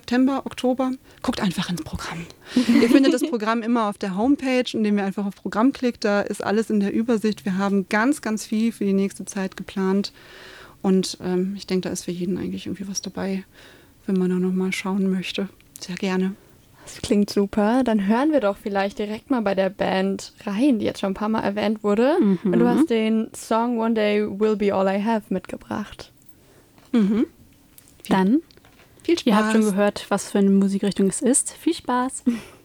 September, Oktober. Guckt einfach ins Programm. Ihr findet das Programm immer auf der Homepage, indem ihr einfach auf Programm klickt. Da ist alles in der Übersicht. Wir haben ganz, ganz viel für die nächste Zeit geplant. Und ich denke, da ist für jeden eigentlich irgendwie was dabei, wenn man da nochmal schauen möchte. Sehr gerne. Das klingt super. Dann hören wir doch vielleicht direkt mal bei der Band rein, die jetzt schon ein paar Mal erwähnt wurde. Und du hast den Song One Day Will Be All I Have mitgebracht. Dann, viel Spaß. Ihr habt schon gehört, was für eine Musikrichtung es ist. Viel Spaß.